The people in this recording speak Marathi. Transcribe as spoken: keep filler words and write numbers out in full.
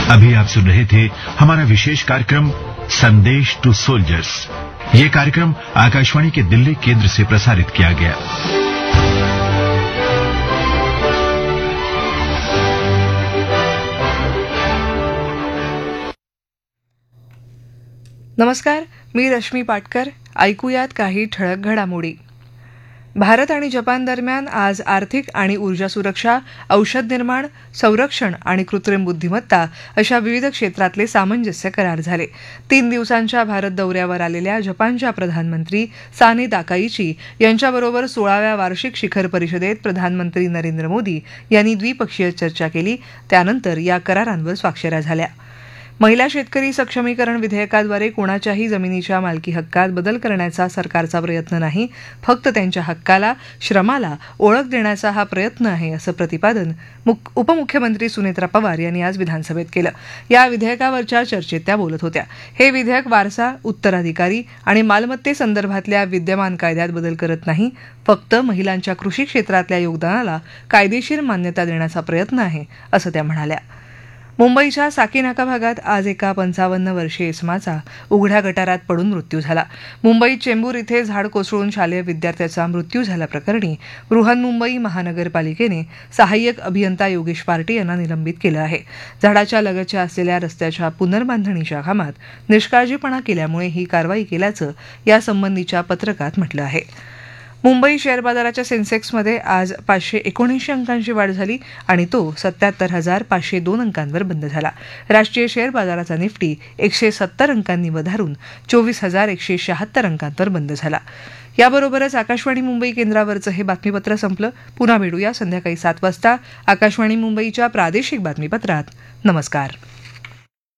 अभी आप सुन रहे थे हमारा विशेष कार्यक्रम संदेश टू सोल्जर्स। ये कार्यक्रम आकाशवाणी के दिल्ली केंद्र से प्रसारित किया गया। नमस्कार, मी रश्मी पाटकर. ऐकूयात काही ठळक घडामोडी. भारत आणि जपान दरम्यान आज आर्थिक आणि ऊर्जा सुरक्षा, औषध निर्माण, संरक्षण आणि कृत्रिम बुद्धिमत्ता अशा विविध क्षेत्रातले सामंजस्य करार झाले. तीन दिवसांच्या भारत दौऱ्यावर आलेल्या जपानच्या प्रधानमंत्री साने ताकाइची यांच्याबरोबर सोळाव्या वार्षिक शिखर परिषदेत प्रधानमंत्री नरेंद्र मोदी यांनी द्विपक्षीय चर्चा केली. त्यानंतर या करारांवर स्वाक्षऱ्या झाल्या. महिला शेतकरी सक्षमीकरण विधेयकाद्वारे कोणाच्याही जमिनीच्या मालकी हक्कात बदल करण्याचा सरकारचा प्रयत्न नाही, फक्त त्यांच्या हक्काला, श्रमाला ओळख देण्याचा हा प्रयत्न आहे, असं प्रतिपादन उपमुख्यमंत्री सुनेत्रा पवार यांनी आज विधानसभेत केलं. या विधेयकावरच्या चर्चेत त्या बोलत होत्या. हे विधेयक वारसा, उत्तराधिकारी आणि मालमत्तेसंदर्भातल्या विद्यमान कायद्यात बदल करत नाही, फक्त महिलांच्या कृषी क्षेत्रातल्या योगदानाला कायदेशीर मान्यता देण्याचा प्रयत्न आहे, असं त्या म्हणाल्या. मुंबईच्या साकीनाका भागात आज एका पंचावन्न वर्षीय इसमाचा उघड्या गटारात पडून मृत्यू झाला. मुंबईत चेंबूर इथे झाड कोसळून शालेय विद्यार्थ्याचा मृत्यू झाल्याप्रकरणी बृहन्मुंबई महानगरपालिकेने सहाय्यक अभियंता योगेश पार्टी यांना निलंबित केलं आहे. झाडाच्या लगतच्या असलेल्या रस्त्याच्या पुनर्बांधणीच्या कामात निष्काळजीपणा केल्यामुळे ही कारवाई केल्याचं यासंबंधीच्या पत्रकात म्हटलं आहे. मुंबई शेअर बाजाराच्या सेन्सेक्समध्ये आज पाचशे एकोणऐंशी अंकांची वाढ झाली आणि तो सत्याहत्तर हजार पाचशे दोन अंकांवर बंद झाला. राष्ट्रीय शेअर बाजाराचा निफ्टी एकशे सत्तर अंकांनी वधारून चोवीस हजार एकशे शहात्तर अंकांवर बंद झाला. याबरोबरच आकाशवाणी मुंबई केंद्रावरचं हे बातमीपत्र संपलं. पुन्हा भेटूया संध्याकाळी सात वाजता आकाशवाणी मुंबईच्या प्रादेशिक बातमीपत्रात. नमस्कार.